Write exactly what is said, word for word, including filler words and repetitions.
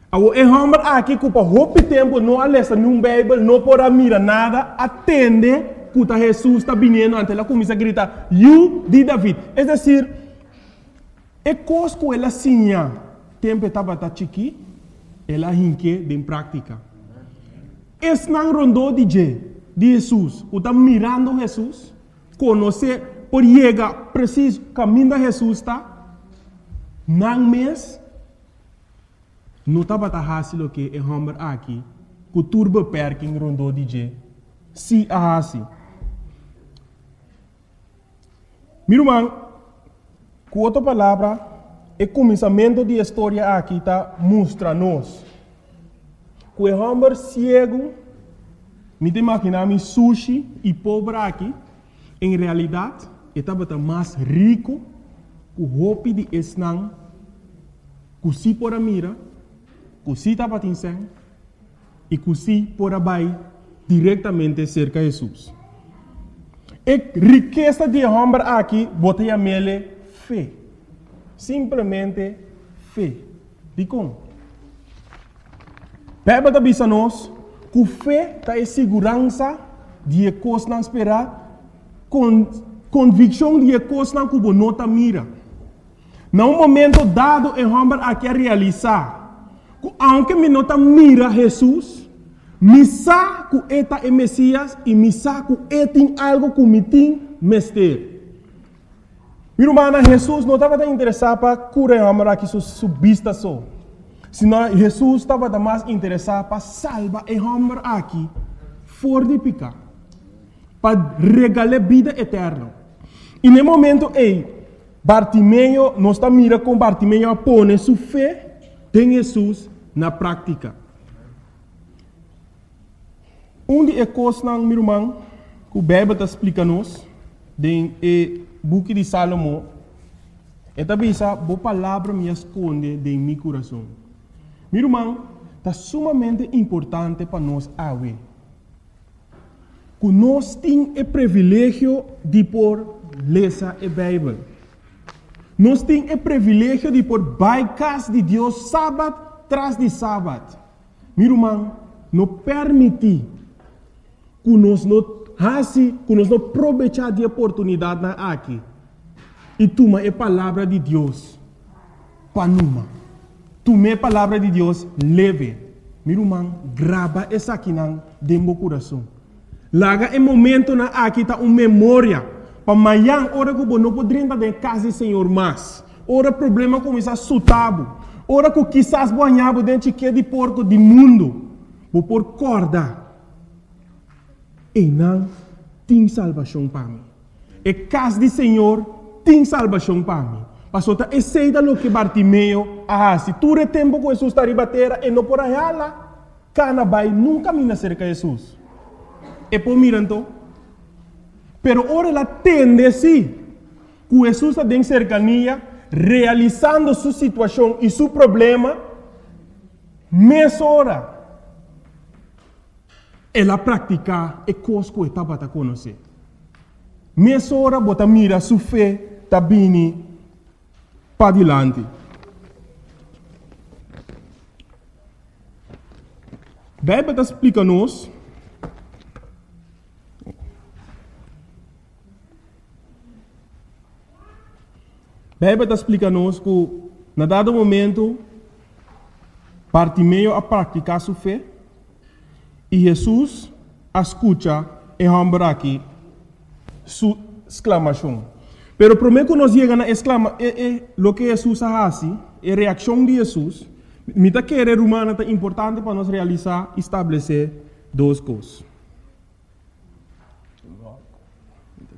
O homem aqui que por muito tempo não alessa num Bíblia, não pode mirar nada, atende que Jesus está vindo, ante ela começa a gritar, "You de David". É decir, é coisa que ela sinha, tempo estava tá chiqui, ela hinque de prática. Esse não rondou de Jesus, que está mirando Jesus, conhece por chegar preciso caminho de Jesus está, não mês, não estava fácil o que é homem aqui, que turbo perking rondou de je, se a assim. Meu irmão, com outra palavra, o começamento da história aqui está mostra-nos que o homem cego, me imaginar sushi e pobre aqui, em realidade, estava mais rico que o roupa de esnang, que se por a mira, que se estava tinseng, e que se por a bai diretamente cerca de Jesus. A riqueza de homem aqui, botei a mele fé. Simplesmente fé. De como? Bíblia da bisa nós, que fé está em segurança de coisas não esperar, com convicção de coisas não que não está mira. Num momento dado, o homem aqui a realizar, que aunque me não está mira Jesus, me sabe que eta é Messias e me sabe que ele tem algo que me tem mestre. Meu irmão, Jesus não estava interessado para curar o homem aqui sua vista só. Senão Jesus estava mais interessado para salvar o homem aqui fora de pecado, para regalar vida eterna. E no momento ei, Bartimeu não está mirando com Bartimeu a pôr sua fé em Jesus na prática. Um de coisas, meu irmão, que o Bíblia está explicando-nos, em o book de Salomão, é também essa boa palavra me esconde em meu coração. Meu irmão, está sumamente importante para nós awe. Que nós temos o privilégio de por ler a Bíblia. Nós temos o privilégio de por baicas de Deus sábado tras de sábado. Meu irmão, não permite que nós não assim, que nós não aproveitar de oportunidade aqui. E toma a palavra de Deus para numa. Toma a palavra de Deus leve. Meu irmão, grava essa aqui dentro do coração. Laga em momento na aqui está uma memória. Para amanhã, hora que não poderia estar em casa do Senhor mais. Hora problema começa a sutabo. Hora que quizás banhava dentro de porco do mundo. Vou por corda. E não tem salvação para mim. E casa do Senhor tem salvação para mim. Pastor, é seida lo que Bartimeu ah, se tu é tempo que Jesus está ribatera e não por aí lá, cana vai nunca mina cerca de Jesus. E por mirando, pero ora ela tende sim, que Jesus está em cercania, realizando sua situação e seu problema, mês hora. Ela pratica e coisa que estava a conhecer. Mês hora, bota mira sua fé, está bem para adiante. A Bíblia explica-nos a Bíblia explica-nos que, na dado momento, Bartimeu a praticar sua fé e Jesus escuta e homem aqui sua exclamação. Pero primeiro que nós chegamos a exclamar, é, é, o que Jesus faz, a reação de Jesus, me está querer humana é importante para nós realizar e estabelecer duas coisas.